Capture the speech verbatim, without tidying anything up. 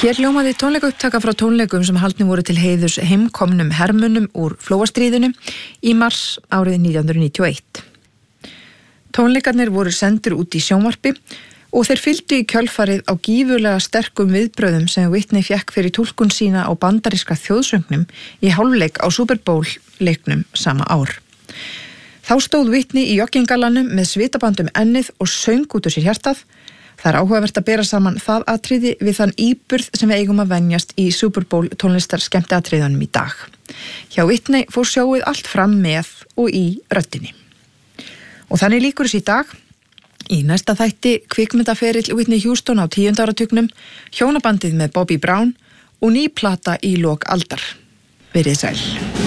Hér hljómaði tónleikaupptaka frá tónleikum sem haldnir voru til heiðurs heimkomnum hermönnum úr Flóastríðinu í mars árið nítján hundruð níutíu og eitt. Tónleikarnir voru sendir út í sjónvarpi og þeir fylgdu í kjölfarið á gífurlega sterkum viðbröðum sem Whitney fékk fyrir túlkun sína á bandaríska þjóðsöngnum í hálfleik á Super Bowl leiknum sama ár. Þá stóð Whitney í joggingalanum með svitaband um ennið og söng út úr sér hjartað. Það er áhugavert að bera saman það atriði við þann íburð sem við eigum að venjast í Super Bowl tónlistar skemmtiatriðunum í dag. Hjá Whitney fór sjóið allt fram með og í röddinni. Og þannig lýkur þess í dag. Í næsta þætti kvikmyndaferill Whitney Houston á tíunda áratugnum, hjónabandið með Bobby Brown og ný plata í lok aldar. Verið sæl.